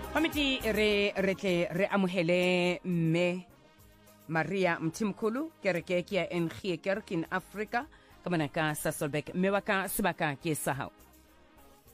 Mamiti re amuhele me Maria Mtimkulu kereke kia NG Kerk in Afrika kamana ka Sasolbek mewaka sibaka ke sahau